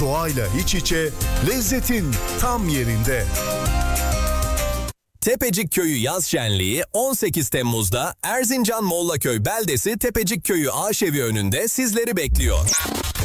doğayla iç içe, lezzetin tam yerinde. Tepecik Köyü Yaz Şenliği 18 Temmuz'da Erzincan Mollaköy beldesi Tepecik Köyü Aşevi önünde sizleri bekliyor.